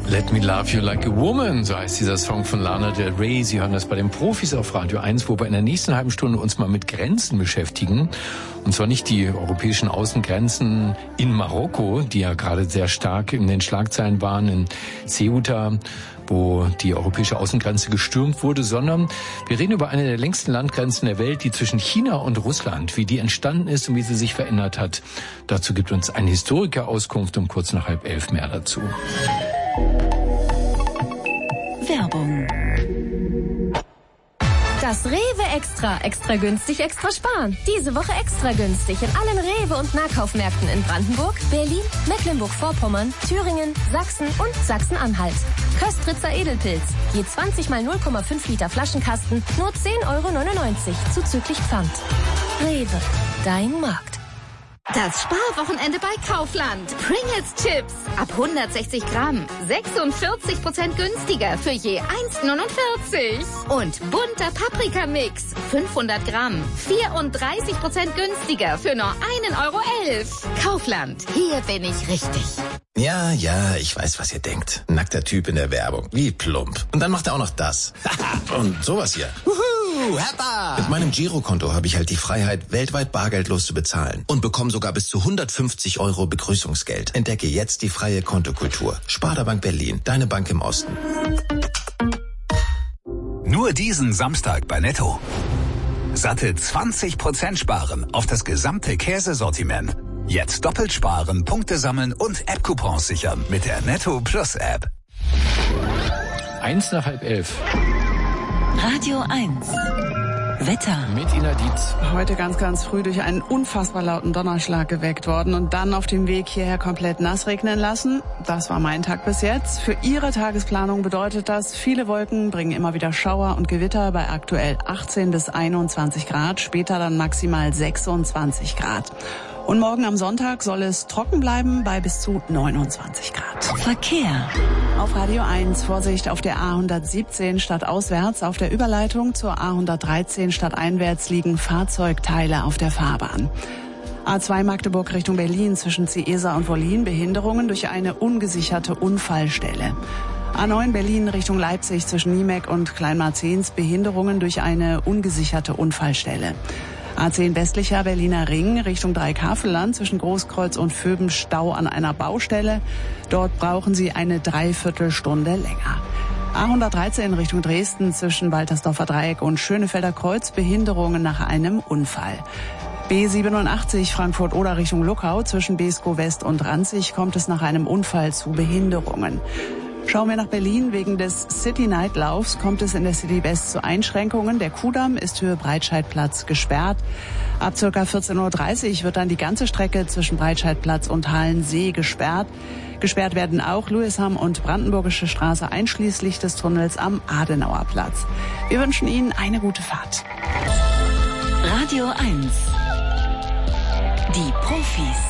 Let Me Love You Like a Woman, so heißt dieser Song von Lana Del Rey. Sie hören das bei den Profis auf Radio 1, wo wir in der nächsten halben Stunde uns mal mit Grenzen beschäftigen. Und zwar nicht die europäischen Außengrenzen in Marokko, die ja gerade sehr stark in den Schlagzeilen waren, in Ceuta, wo die europäische Außengrenze gestürmt wurde, sondern wir reden über eine der längsten Landgrenzen der Welt, die zwischen China und Russland, wie die entstanden ist und wie sie sich verändert hat. Dazu gibt uns ein Historiker Auskunft um kurz nach 10:30 mehr dazu. Werbung. Das Rewe Extra. Extra günstig, extra sparen. Diese Woche extra günstig in allen Rewe- und Nahkaufmärkten in Brandenburg, Berlin, Mecklenburg-Vorpommern, Thüringen, Sachsen und Sachsen-Anhalt. Köstritzer Edelpilz. Je 20 mal 0,5 Liter Flaschenkasten, nur 10,99 € zuzüglich Pfand. Rewe. Dein Markt. Das Sparwochenende bei Kaufland. Pringles Chips ab 160 Gramm. 46% günstiger für je 1,49 €. Und bunter Paprikamix. 500 Gramm. 34% günstiger für nur 1,11 €. Kaufland. Hier bin ich richtig. Ja, ich weiß, was ihr denkt. Nackter Typ in der Werbung. Wie plump. Und dann macht er auch noch das. Und sowas hier. Mit meinem Girokonto habe ich halt die Freiheit, weltweit bargeldlos zu bezahlen und bekomme sogar bis zu 150 € Begrüßungsgeld. Entdecke jetzt die freie Kontokultur. Sparda Bank Berlin, deine Bank im Osten. Nur diesen Samstag bei Netto. Satte 20% sparen auf das gesamte Käsesortiment. Jetzt doppelt sparen, Punkte sammeln und App-Coupons sichern mit der Netto Plus App. 1 nach 10:30. Radio 1. Wetter. Mit Ina Dietz. Heute ganz früh durch einen unfassbar lauten Donnerschlag geweckt worden und dann auf dem Weg hierher komplett nass regnen lassen. Das war mein Tag bis jetzt. Für Ihre Tagesplanung bedeutet das, viele Wolken bringen immer wieder Schauer und Gewitter bei aktuell 18 bis 21 Grad, später dann maximal 26 Grad. Und morgen am Sonntag soll es trocken bleiben bei bis zu 29 Grad. Verkehr. Auf Radio 1 Vorsicht auf der A117 stadtauswärts. Auf der Überleitung zur A113 stadteinwärts liegen Fahrzeugteile auf der Fahrbahn. A2 Magdeburg Richtung Berlin zwischen Ciesa und Wollin Behinderungen durch eine ungesicherte Unfallstelle. A9 Berlin Richtung Leipzig zwischen Niemek und Kleinmarzens Behinderungen durch eine ungesicherte Unfallstelle. A10 westlicher Berliner Ring Richtung Dreieckhavelland zwischen Großkreuz und Vöben Stau an einer Baustelle. Dort brauchen Sie eine Dreiviertelstunde länger. A113 Richtung Dresden zwischen Waltersdorfer Dreieck und Schönefelder Kreuz Behinderungen nach einem Unfall. B87 Frankfurt-Oder Richtung Luckau zwischen Beeskow West und Ranzig kommt es nach einem Unfall zu Behinderungen. Schauen wir nach Berlin. Wegen des City-Night-Laufs kommt es in der City West zu Einschränkungen. Der Kudamm ist Höhe Breitscheidplatz gesperrt. Ab ca. 14:30 Uhr wird dann die ganze Strecke zwischen Breitscheidplatz und Halensee gesperrt. Gesperrt werden auch Louisham und Brandenburgische Straße einschließlich des Tunnels am Adenauerplatz. Wir wünschen Ihnen eine gute Fahrt. Radio 1. Die Profis.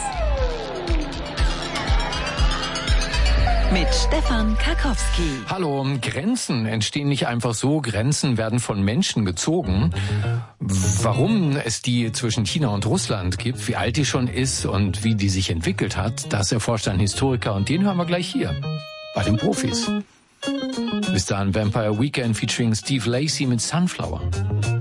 Mit Stefan Karkowski. Hallo, Grenzen entstehen nicht einfach so. Grenzen werden von Menschen gezogen. Warum es die zwischen China und Russland gibt, wie alt die schon ist und wie die sich entwickelt hat, das erforscht ein Historiker und den hören wir gleich hier bei den Profis. Bis dahin Vampire Weekend featuring Steve Lacy mit Sunflower.